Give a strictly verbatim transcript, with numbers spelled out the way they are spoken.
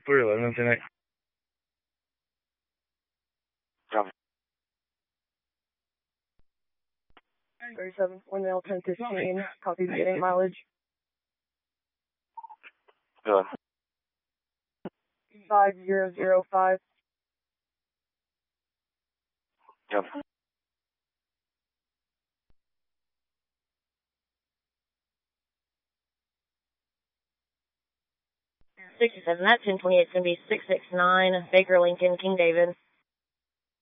three eleven tonight. Copy. thirty-seven, one male, ten fifteen, copy, getting mileage. Good. five zero zero five. Yep. sixty-seven, that ten twenty-eight is going to be six six nine, Baker Lincoln, King David.